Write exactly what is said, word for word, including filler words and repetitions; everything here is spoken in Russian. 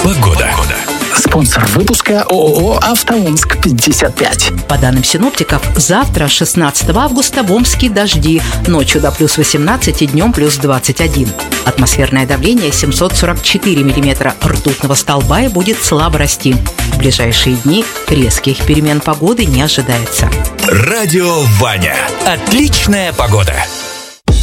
Погода. Спонсор выпуска ООО «Автоомск пятьдесят пять». По данным синоптиков, завтра, шестнадцатого августа, в Омске дожди. Ночью до плюс восемнадцать и днем плюс двадцать один. Атмосферное давление семьсот сорок четыре миллиметра ртутного столба и будет слабо расти. В ближайшие дни резких перемен погоды не ожидается. Радио Ваня. Отличная погода.